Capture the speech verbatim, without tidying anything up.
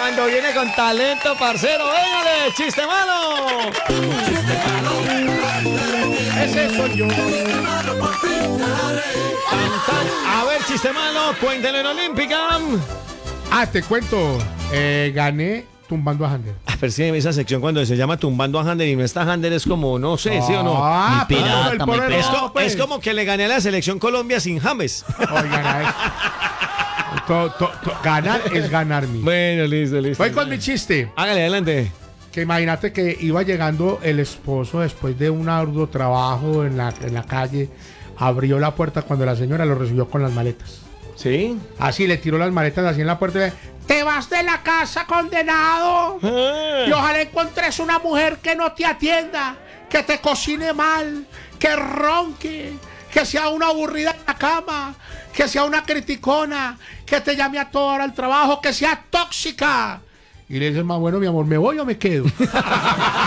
Cuando viene con talento, parcero, véngale, chiste malo. Ese soy yo. A ver, chiste malo, cuéntelo en Olímpica. Ah, te cuento. Eh, gané tumbando a Hander. Ah, pero sí, esa sección cuando se llama tumbando a Hander y no está Hander es como, no sé, ¿sí o no? Ah, Muy pirata, pero el muy pobre Es, pirata. no, co- pues. es como que le gané a la selección Colombia sin James. Oigan, a ver. To- to- to- ganar es ganarme. Bueno, listo, listo. Voy con mi chiste. Hágale, adelante. Que imagínate que iba llegando el esposo después de un arduo trabajo en la, en la calle. Abrió la puerta cuando la señora lo recibió con las maletas. ¿Sí? Así le tiró las maletas así en la puerta y le, te vas de la casa, condenado. Y ojalá encuentres una mujer que no te atienda, que te cocine mal, que ronque, que sea una aburrida en la cama, que sea una criticona, que te llame a toda hora al trabajo, que sea tóxica. Y le dice el más bueno, mi amor, ¿me voy o me quedo?